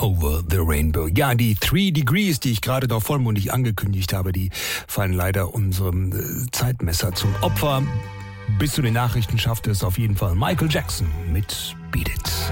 Over the Rainbow. Ja, die 3 Degrees, die ich gerade doch vollmundig angekündigt habe, die fallen leider unserem Zeitmesser zum Opfer. Bis zu den Nachrichten schaffte es auf jeden Fall Michael Jackson mit Beat It.